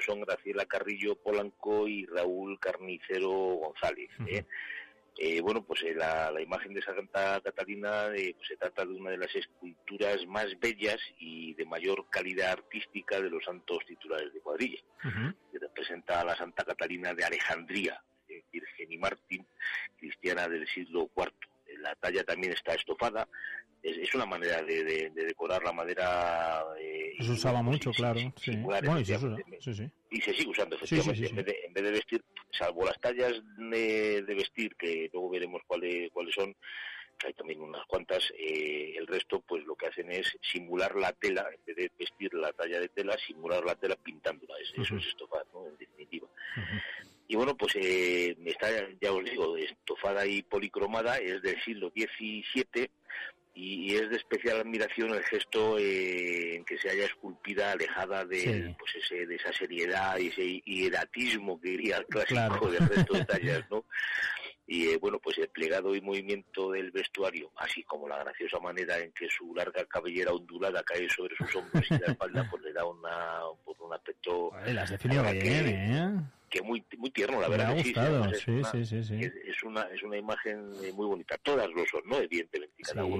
son Graciela Carrillo Polanco y Raúl Carnicero González. Bueno, pues la imagen de Santa Catalina pues se trata de una de las esculturas más bellas y de mayor calidad artística de los santos titulares de cuadrilla. Que representa a la Santa Catalina de Alejandría, Virgen y Mártir, cristiana del siglo IV. La talla también está estofada. Es una manera de decorar la madera. Se usaba mucho, claro. Sí. Bueno, y se usa. Sí. Y se sigue usando, efectivamente. Sí. En vez de vestir, salvo las tallas de vestir, que luego veremos cuáles son, que hay también unas cuantas, el resto, pues lo que hacen es simular la tela, en vez de vestir la talla de tela, simular la tela pintándola. Eso es estofar, ¿no? En definitiva. Y bueno, pues está, ya os digo, estofada y policromada, es del siglo XVII, y es de especial admiración el gesto en que se haya esculpida, alejada de de esa seriedad y ese hieratismo que diría el clásico del resto de tallas, ¿no? Y bueno, pues el plegado y movimiento del vestuario, así como la graciosa manera en que su larga cabellera ondulada cae sobre sus hombros y la espalda, pues le da un aspecto... La has definido bien, que muy tierno, la verdad. Me ha gustado, sí. Es una imagen muy bonita. Todas lo son, ¿no? Evidentemente.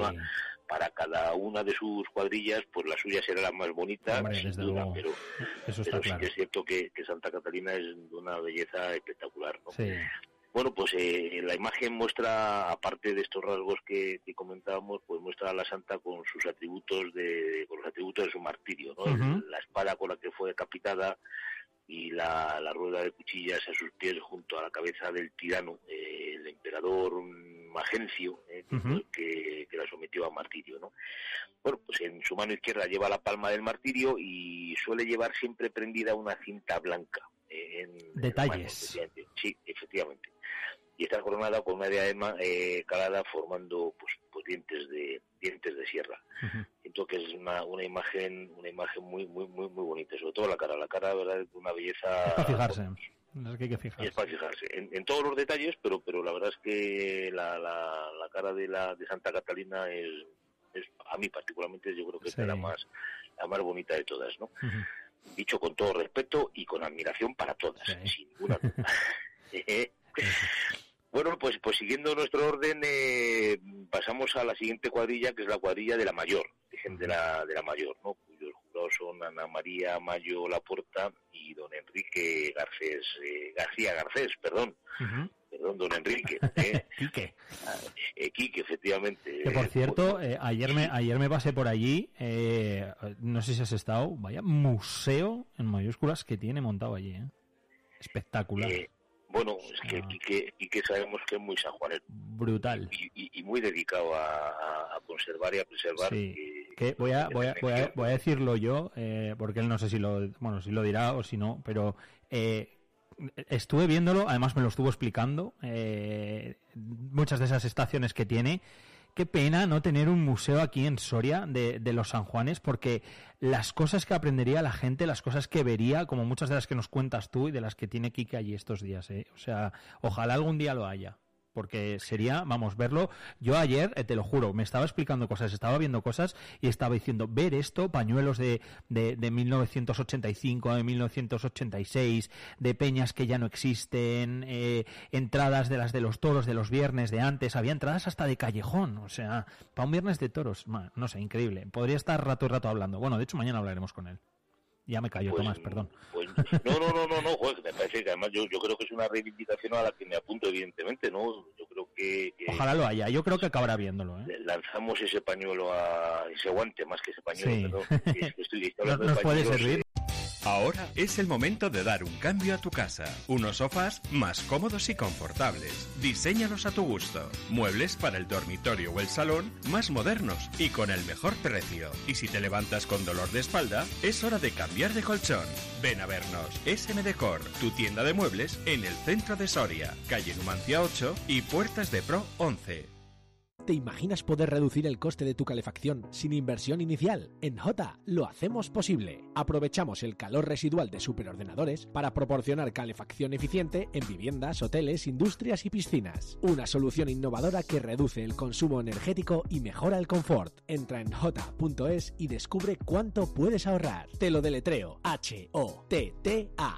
Para cada una de sus cuadrillas, pues la suya será la más bonita, sin duda, pero eso está claro. Sí que es cierto que Santa Catalina es de una belleza espectacular, ¿no? Sí. Bueno, pues la imagen muestra, aparte de estos rasgos que comentábamos, pues muestra a la santa con sus atributos con los atributos de su martirio, ¿no? La espada con la que fue decapitada y la rueda de cuchillas a sus pies junto a la cabeza del tirano, el emperador Magencio, que la sometió a martirio, ¿no? Bueno, pues en su mano izquierda lleva la palma del martirio y suele llevar siempre prendida una cinta blanca. Detalles. Sí, efectivamente. Y está coronada con una diadema calada formando pues dientes de sierra. Siento que es una imagen muy bonita, sobre todo la cara, la verdad es una belleza. Es para fijarse. Es que hay que fijarse. Es para fijarse en todos los detalles, pero la verdad es que la cara de Santa Catalina es a mí particularmente, yo creo que es la más bonita de todas, ¿no? Dicho con todo respeto y con admiración para todas, sin ninguna duda. Bueno, pues siguiendo nuestro orden, pasamos a la siguiente cuadrilla, que es la cuadrilla de la Mayor, Virgen de la Mayor, ¿no? Cuyos jurados son Ana María Mayo Laporta y don Enrique García Garcés, perdón, don Enrique. Quique, efectivamente. Que por cierto, ayer me pasé por allí, no sé si has estado, vaya museo en mayúsculas que tiene montado allí, espectacular. Bueno, es que Quique sabemos que es muy sanjuanero. Brutal. Y muy dedicado a conservar y a preservar. Sí. Que voy a decirlo yo, porque él no sé si lo dirá o si no, pero estuve viéndolo, además me lo estuvo explicando, muchas de esas estaciones que tiene. Qué pena no tener un museo aquí en Soria de los San Juanes, porque las cosas que aprendería la gente, las cosas que vería, como muchas de las que nos cuentas tú y de las que tiene Quique allí estos días, o sea, ojalá algún día lo haya, porque sería, verlo. Yo ayer, te lo juro, me estaba explicando cosas, estaba viendo cosas y estaba diciendo, ver esto, pañuelos de 1985, de 1986, de peñas que ya no existen, entradas de las de los toros de los viernes de antes, había entradas hasta de callejón, o sea, para un viernes de toros, no sé, increíble. Podría estar rato y rato hablando. Bueno, de hecho mañana hablaremos con él. Ya me callo, Tomás, perdón. No, joder, me parece que además yo creo que es una reivindicación a la que me apunto, evidentemente, ¿no? Yo creo que ojalá lo haya, yo creo que acabará viéndolo, Lanzamos ese pañuelo ese guante, más que ese pañuelo, sí. Perdón. Estoy hablando nos de puede pañuelos, servir. Ahora es el momento de dar un cambio a tu casa. Unos sofás más cómodos y confortables. Diséñalos a tu gusto. Muebles para el dormitorio o el salón más modernos y con el mejor precio. Y si te levantas con dolor de espalda, es hora de cambiar de colchón. Ven a vernos. SM Decor, tu tienda de muebles en el centro de Soria, calle Numancia 8 y Puertas de Pro 11. ¿Te imaginas poder reducir el coste de tu calefacción sin inversión inicial? En Jota lo hacemos posible. Aprovechamos el calor residual de superordenadores para proporcionar calefacción eficiente en viviendas, hoteles, industrias y piscinas. Una solución innovadora que reduce el consumo energético y mejora el confort. Entra en jota.es y descubre cuánto puedes ahorrar. Te lo deletreo: HOTTA.